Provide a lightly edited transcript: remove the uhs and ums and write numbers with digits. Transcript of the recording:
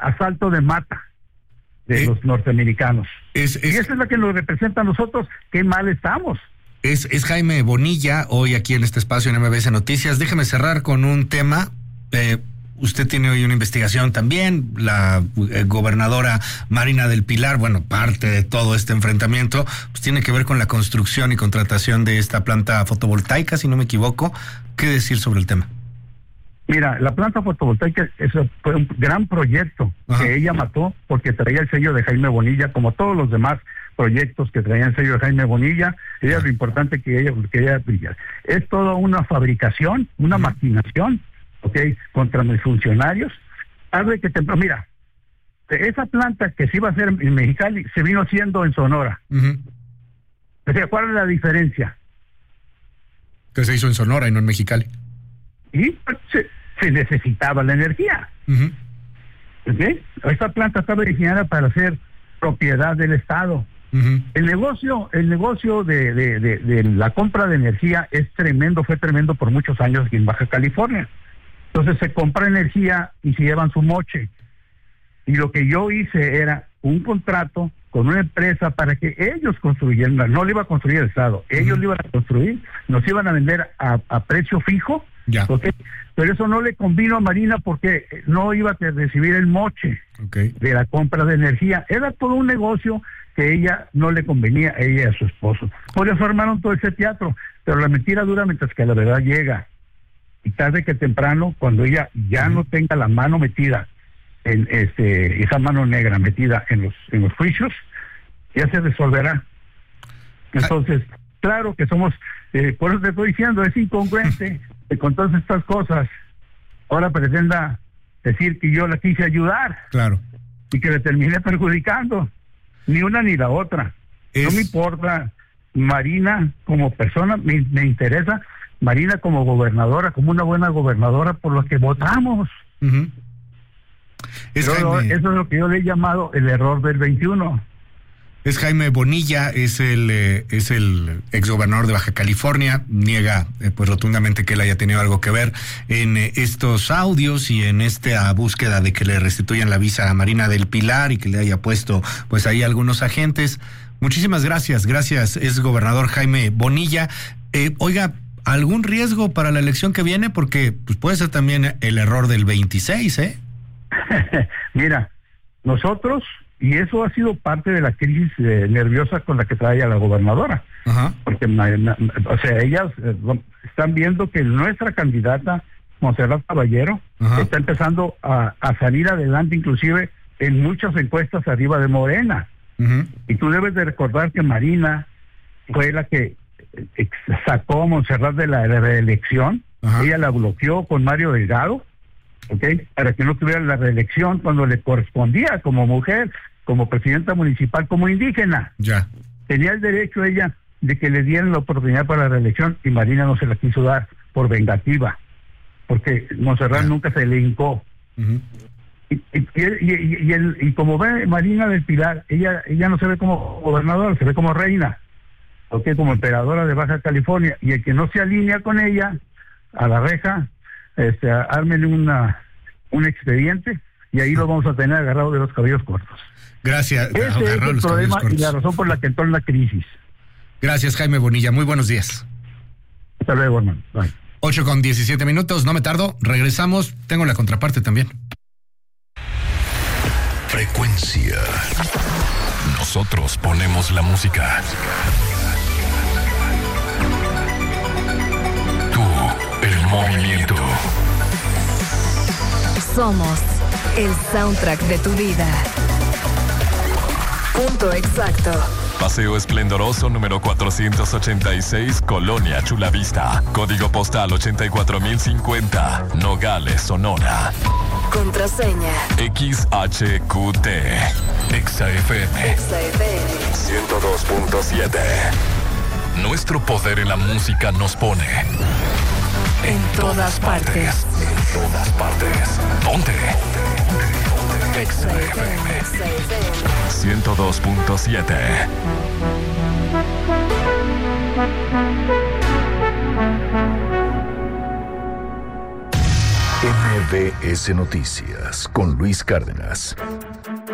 asalto de mata de los norteamericanos. Y eso es lo que nos representa a nosotros. Qué mal estamos. Es Jaime Bonilla, hoy aquí en este espacio en MBS Noticias. Déjeme cerrar con un tema. Usted tiene hoy una investigación también, la gobernadora Marina del Pilar, bueno, parte de todo este enfrentamiento, pues tiene que ver con la construcción y contratación de esta planta fotovoltaica, si no me equivoco. ¿Qué decir sobre el tema? Mira, la planta fotovoltaica fue un gran proyecto que ella mató porque traía el sello de Jaime Bonilla, como todos los demás proyectos que traían el sello de Jaime Bonilla. Ella lo importante que ella brilla. Es toda una fabricación, una maquinación, contra mis funcionarios. Tarde que temprano, mira, esa planta que se iba a hacer en Mexicali se vino haciendo en Sonora. ¿Cuál es la diferencia? Que se hizo en Sonora y no en Mexicali. Y se necesitaba la energía. Esta planta estaba diseñada para ser propiedad del Estado. El negocio de la compra de energía es tremendo, fue tremendo por muchos años aquí en Baja California. Entonces se compra energía y se llevan su moche. Y lo que yo hice era un contrato con una empresa para que ellos construyeran, no le iba a construir el Estado, ellos le iban a construir, nos iban a vender a precio fijo. Pero eso no le convino a Marina porque no iba a recibir el moche de la compra de energía. Era todo un negocio que ella no le convenía, a ella y a su esposo. Por eso armaron todo ese teatro. Pero la mentira dura mientras que la verdad llega. Y tarde que temprano, cuando ella ya no tenga la mano metida en esa mano negra metida en los juicios, ya se resolverá. Entonces, claro que somos, por eso te estoy diciendo, es incongruente que con todas estas cosas ahora pretenda decir que yo la quise ayudar. Claro. Y que le terminé perjudicando. Ni una ni la otra. No me importa Marina como persona, me interesa Marina como gobernadora, como una buena gobernadora por lo que votamos. Eso es lo que yo le he llamado el error del 21. Es Jaime Bonilla, es el exgobernador de Baja California, niega pues rotundamente que él haya tenido algo que ver en estos audios y en esta búsqueda de que le restituyan la visa a Marina del Pilar y que le haya puesto pues ahí algunos agentes. Muchísimas gracias, exgobernador Jaime Bonilla. Oiga, ¿algún riesgo para la elección que viene? Porque pues puede ser también el error del 26, ¿eh? Mira, nosotros... Y eso ha sido parte de la crisis nerviosa con la que trae a la gobernadora. Porque, ellas están viendo que nuestra candidata, Montserrat Caballero, está empezando a salir adelante, inclusive en muchas encuestas arriba de Morena. Y tú debes de recordar que Marina fue la que sacó a Montserrat de la reelección. Ella la bloqueó con Mario Delgado, para que no tuviera la reelección cuando le correspondía como mujer, como presidenta municipal, como indígena. Tenía el derecho ella de que le dieran la oportunidad para la reelección y Marina no se la quiso dar por vengativa, porque Montserrat nunca se le hincó. Y como ve Marina del Pilar, ella no se ve como gobernadora, se ve como reina, como emperadora de Baja California, y el que no se alinea con ella, a la reja, ármenle un expediente y ahí lo vamos a tener agarrado de los cabellos cortos. Gracias. Ese es el problema y la razón por la que entró en la crisis. Gracias, Jaime Bonilla. Muy buenos días. Hasta luego, hermano. Bye. 8:17, no me tardo. Regresamos. Tengo la contraparte también. Frecuencia. Nosotros ponemos la música. Tú, el movimiento. Somos el soundtrack de tu vida. Punto exacto. Paseo Esplendoroso número 486, Colonia Chulavista. Código postal 84050, Nogales, Sonora. Contraseña XHQT. XFM 102.7. Nuestro poder en la música nos pone en todas partes. En todas partes. Ponte. XFM 102.7. MBS Noticias con Luis Cárdenas.